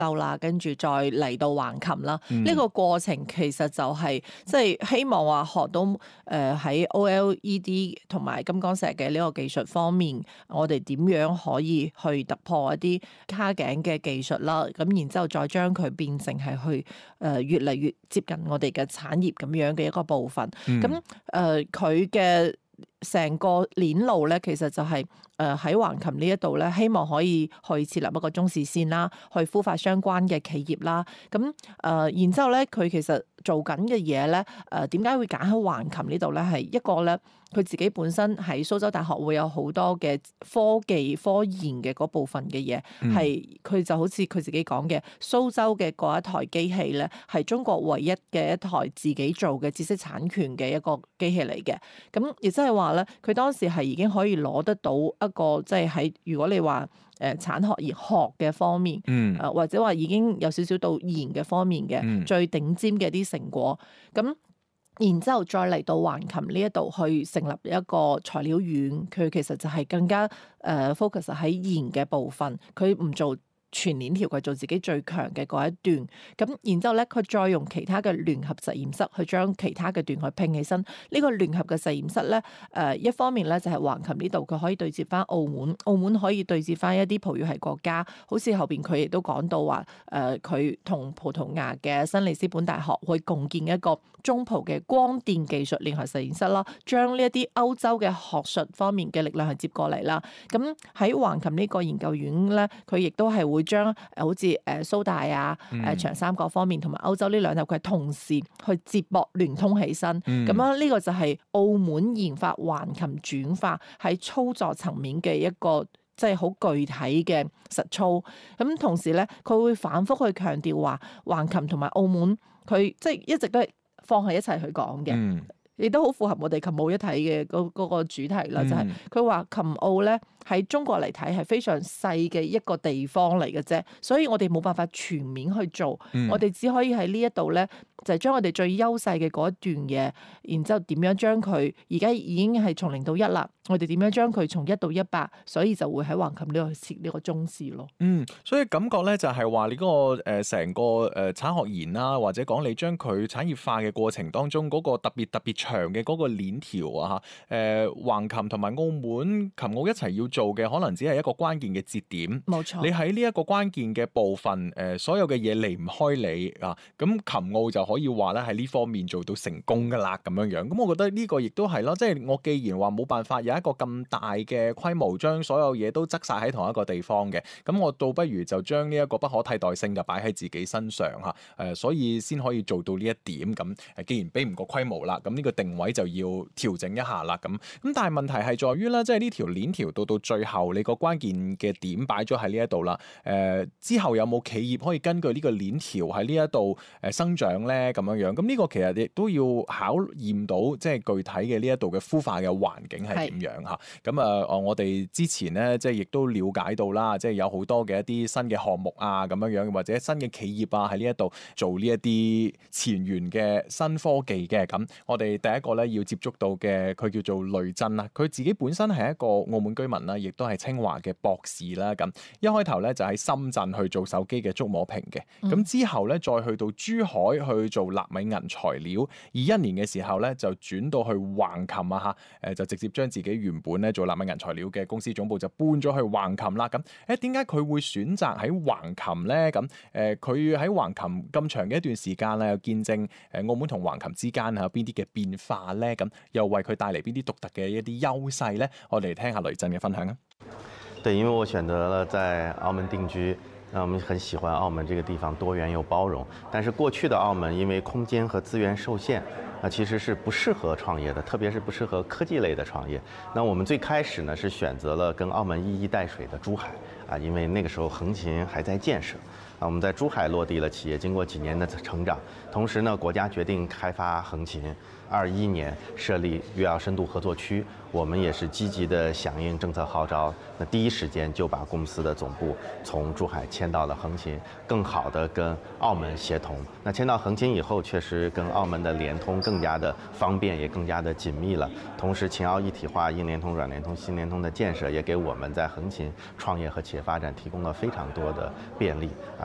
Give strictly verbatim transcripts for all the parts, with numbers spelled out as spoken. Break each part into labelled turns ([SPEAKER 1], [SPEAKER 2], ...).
[SPEAKER 1] 州啦，跟住再嚟到橫琴啦。呢、
[SPEAKER 2] 嗯、
[SPEAKER 1] 個過程其實就係即係希望話學到誒喺 O L E D 同埋金剛石嘅呢個技術方面，我哋點樣可以去突破一啲卡頸嘅技術啦。咁然之後再將佢變成係去誒越嚟越接近我哋嘅產業咁樣嘅一個部分。咁誒佢嘅成個鏈路咧，其實就係誒喺橫琴呢一度咧，希望可以去設立一個中視線啦，去孵化相關嘅企業啦。咁誒、呃，然之後咧，佢其實做緊嘅嘢咧，誒點解會揀喺橫琴呢度咧？係一個咧，佢自己本身喺蘇州大學會有好多嘅科技科研嘅嗰部分嘅嘢，係佢、嗯、就好似佢自己講嘅，蘇州嘅嗰一台機器咧，係中國唯一嘅一台自己做嘅知識產權嘅一個機器嚟嘅。咁亦即係話咧，佢當時係已經可以攞得到一個即係喺如果你話誒產學研學嘅方面，誒、嗯、或者話已經有少少到研嘅方面嘅、嗯、最頂尖嘅啲成果，咁然之後再嚟到橫琴呢一度去成立一個材料園，佢其實就係更加誒 focus 喺研嘅部分，佢唔做全鏈條，佢做自己最強嘅嗰一段，咁然之後咧，佢再用其他嘅聯合實驗室去將其他嘅段去拼起身。呢、這個聯合嘅實驗室咧，誒、呃、一方面咧就係、是、橫琴呢度，佢可以對接翻澳門，澳門可以對接翻一啲葡語系國家，好似後邊佢亦都講到話，誒佢同葡萄牙嘅新里斯本大學會共建一個中葡嘅光電技術聯合實驗室啦，將呢一啲歐洲嘅學術方面嘅力量係接過嚟啦。咁喺橫琴呢個研究院咧，佢亦都係會將誒好似誒蘇大啊、誒長三角方面同埋歐洲呢兩頭佢係同時去接駁聯通起身，咁樣呢個就係澳門研發橫琴轉化喺操作層面嘅一個即係好具體嘅實操。咁同時咧，佢會反覆去強調話橫琴同埋澳門佢即係一直都係放喺一齊去講嘅。嗯，亦都好符合我哋琴澳一體嘅嗰嗰個主題啦，就係佢話琴澳咧喺中國嚟睇係非常細嘅一個地方嚟嘅啫，所以我哋冇辦法全面去做，嗯、我哋只可以喺呢一度咧就係將我哋最優勢嘅嗰一段嘢，然之後點樣將佢而家已經係從零到一啦，我哋點樣將佢從一到一百，所以就會喺橫琴呢度設呢個中視咯。
[SPEAKER 2] 嗯，所以感覺咧就係話你嗰個誒成個誒產學研啦，或者講你將佢產業化嘅過程當中嗰個特別特別長嘅嗰個鏈條啊嚇，誒橫琴同埋澳門琴澳一齊要做嘅，可能只係一個關鍵嘅節點。
[SPEAKER 1] 冇錯，
[SPEAKER 2] 你喺呢一個關鍵嘅部分，誒所有嘅嘢離唔開你啊，咁琴澳就可以話咧喺呢方面做到成功噶啦咁樣樣。咁我覺得呢個亦都係咯，即係我既然話冇辦法有一個咁大嘅規模，將所有嘢都擠晒喺同一個地方嘅，咁我倒不如就將呢一個不可替代性就擺喺自己身上嚇，誒所以先可以做到呢一點。咁誒既然比唔過規模啦，咁呢個定位就要調整一下啦。咁咁但係問題係在於啦，即係呢條鏈條到到最後，你個關鍵嘅點擺咗喺呢一度啦。誒、呃、之後有冇企業可以根據呢個鏈條喺呢一度誒生長咧？咁樣樣咁呢個其實亦都要考驗到即係具體嘅呢一度嘅孵化嘅環境係點樣嚇。咁啊是，我哋之前咧即係亦都了解到啦，即係有好多嘅一啲新嘅項目啊，咁樣樣或者新嘅企業啊喺呢一度做呢一啲前沿嘅新科技嘅。咁我哋第一個咧要接觸到嘅，佢叫做雷震啦，佢自己本身係一個澳門居民啦，亦都係清華嘅博士啦。咁一開頭咧就喺深圳去做手機嘅觸摸屏嘅，咁、嗯、之後咧再去到珠海去做納米銀材料，二一年嘅時候咧就轉到去橫琴啊嚇，誒就直接將自己原本咧做納米銀材料嘅公司總部就搬咗去橫琴啦。咁誒點解佢會選擇喺橫琴咧？咁誒佢喺橫琴咁長嘅一段時間啦，又見證誒澳門同橫琴之間係有邊啲嘅變化咧？咁又為佢帶嚟邊啲獨特嘅一啲優勢咧？我哋聽下雷震嘅分享啊！
[SPEAKER 3] 對，因為我選擇了在澳門定居，那我們很喜歡澳門這個地方多元又包容。但是過去的澳門因為空間和資源受限，啊，其實是不適合創業的，特別是不適合科技類的創業。那我們最開始呢是選擇了跟澳門一衣帶水的珠海，啊，因為那個時候橫琴還在建設。啊，我們在珠海落地了企業，經過幾年的成長，同時呢，國家決定開發橫琴，二一年設立粵澳深度合作區，我們也是積極的響應政策號召，那第一時間就把公司的總部從珠海遷到了橫琴，更好的跟澳門協同。那遷到橫琴以後，確實跟澳門的聯通更加的方便，也更加的緊密了。同時，秦澳一體化、硬聯通、軟聯通、新聯通的建設，也給我們在橫琴創業和企業發展提供了非常多的便利啊。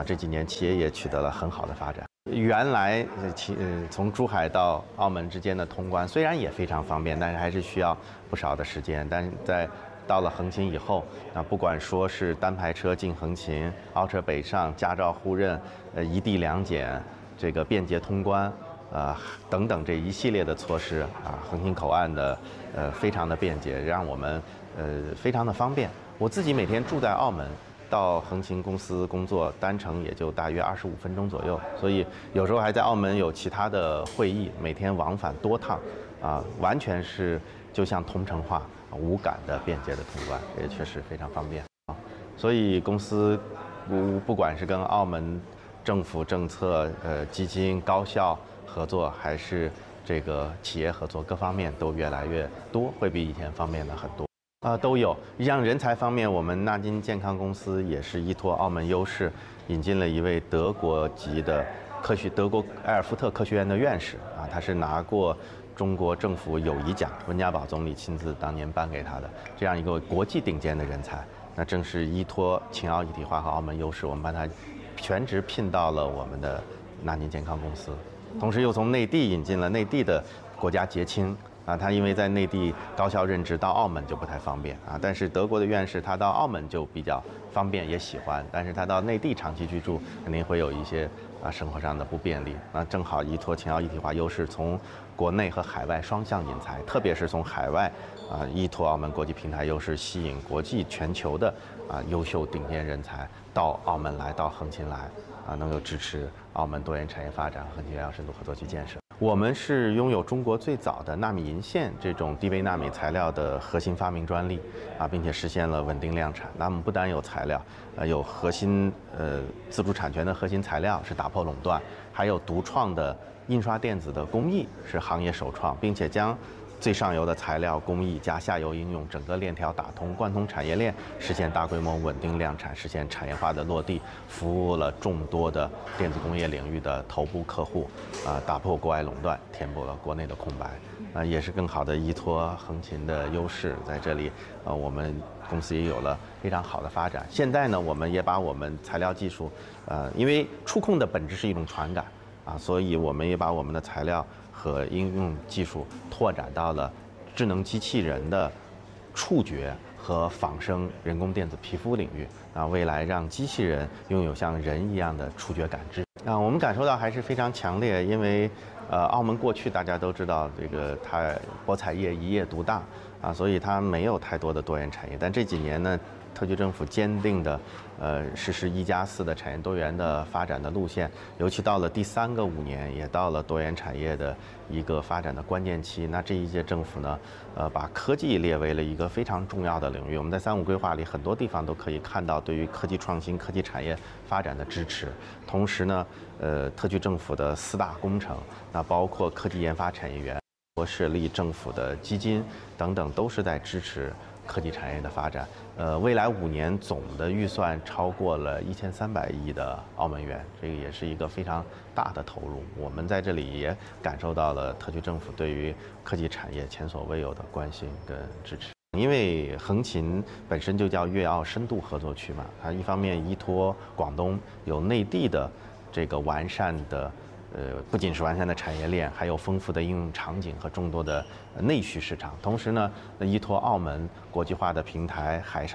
[SPEAKER 3] 这几年企业也取得了很好的发展。原来呃其呃从珠海到澳门之间的通关虽然也非常方便，但是还是需要不少的时间。但是在到了横琴以后，啊，不管说是单排车进横琴、澳车北上、驾照互认、呃一地两检、这个便捷通关，呃等等这一系列的措施啊，横琴口岸的呃非常的便捷，让我们呃非常的方便。我自己每天住在澳门，到横琴公司工作，单程也就大约二十五分钟左右，所以有时候还在澳门有其他的会议，每天往返多趟，啊，完全是就像同城化、无感的便捷的通关，这也确实非常方便啊。所以公司不不管是跟澳门政府政策、呃基金、高校合作，还是这个企业合作，各方面都越来越多，会比以前方便了很多。啊、呃，都有。像人才方面，我们纳金健康公司也是依托澳门优势，引进了一位德国籍的科学德国埃尔福特科学院的院士啊，他是拿过中国政府友谊奖，温家宝总理亲自当年颁给他的这样一个国际顶尖的人才。那正是依托秦澳一体化和澳门优势，我们把他全职聘到了我们的纳金健康公司，同时又从内地引进了内地的国家结清。啊，他因为在内地高校任职，到澳门就不太方便啊。但是德国的院士他到澳门就比较方便，也喜欢。但是他到内地长期居住，肯定会有一些啊生活上的不便利。那正好依托秦澳一体化优势，从国内和海外双向引才，特别是从海外啊依托澳门国际平台优势，吸引国际全球的啊优秀顶尖人才到澳门来，到横琴来啊，能够支持澳门多元产业发展和横琴远洋深度合作区建设。我们是拥有中国最早的纳米银线这种低微纳米材料的核心发明专利啊，并且实现了稳定量产。那我们不单有材料，呃，有核心呃自主产权的核心材料是打破垄断，还有独创的印刷电子的工艺是行业首创，并且将最上游的材料工艺加下游应用整个链条打通，贯通产业链，实现大规模稳定量产，实现产业化的落地，服务了众多的电子工业领域的头部客户，啊、呃，打破国外垄断，填补了国内的空白，啊、呃，也是更好的依托横琴的优势，在这里，呃，我们公司也有了非常好的发展。现在呢，我们也把我们材料技术，呃，因为触控的本质是一种传感，啊，所以我们也把我们的材料和应用技术拓展到了智能机器人的触觉和仿生人工电子皮肤领域啊，未来让机器人拥有像人一样的触觉感知啊，我们感受到还是非常强烈，因为呃，澳门过去大家都知道这个它博彩业一业独大啊，所以它没有太多的多元产业，但这几年呢，特区政府坚定的，呃，实施一加四的产业多元的发展的路线，尤其到了第三个五年，也到了多元产业的一个发展的关键期。那这一届政府呢，呃，把科技列为了一个非常重要的领域。我们在三五规划里很多地方都可以看到对于科技创新、科技产业发展的支持。同时呢，呃，特区政府的四大工程，那包括科技研发产业园、国设立政府的基金等等，都是在支持科技产业的发展。呃，未来五年总的预算超过了一千三百亿的澳门元，这个也是一个非常大的投入。我们在这里也感受到了特区政府对于科技产业前所未有的关心跟支持。因为横琴本身就叫粤澳深度合作区嘛，它一方面依托广东有内地的这个完善的。呃，不仅是完善的产业链，还有丰富的应用场景和众多的内需市场。同时呢，依托澳门国际化的平台，海上